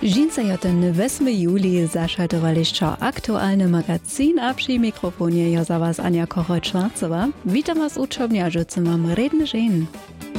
Dżinsa ten 8 juli zašaltowaliście aktualny magazyn, a przy mikrofonie jest za was Ania Kochot-Schwarzowa. Witam was uczobniarzu, co mam redny żen.